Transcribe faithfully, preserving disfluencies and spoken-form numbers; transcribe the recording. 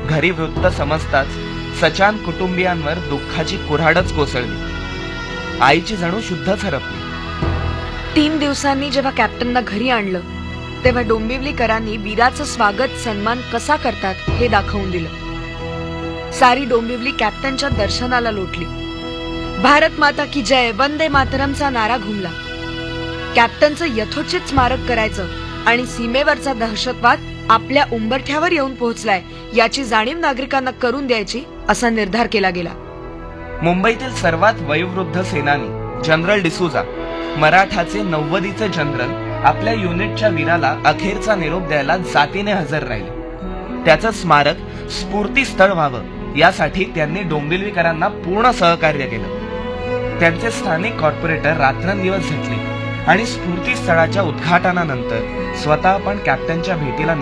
घरी वृत्त समजताच सचान कुटुंबियांवर दुःखाची कुऱ्हाडच कोसळली. आईची जणू शुद्धच हरपली. तीन दिवसांनी जेव्हा कॅप्टनना घरी आणलं तेव्हा डोंबिवलीकरांनी वीराचं स्वागत सन्मान कसा करतात हे दाखवून दिलं. सारी डोंबिवली कॅप्टनच्या दर्शनाला लोटली. भारत माता की जय, वंदे मातरमचा नारा घुमला. कॅप्टनचं यथोचित स्मारक करायचं आणि सीमेवरचा दहशतवाद आपल्या उंबरठ्यावर येऊन पोहोचलाय याची जाणीव नागरिकांना करून द्यायची असा निर्धार केला गेला. मुंबईतील सर्वात वयोवृद्ध सेनानी जनरल डिसूजा, मराठाचे नव्वदीचे जनरल, आपल्या युनिटच्या वीराला अखेरचा निरोप द्यायला जातीने हजर राहिले. त्याचं स्मारक स्फूर्तीस्थळ व्हावं यासाठी त्यांनी डोंबिवलीकरांना पूर्ण सहकार्य केलं. त्यांचे स्थानिक कॉर्पोरेटर रात्रंदिवस झटले आणि स्फूर्तीस्थळाच्या उद्घाटनानंतर स्वतः पण कॅप्टनच्या भेटीला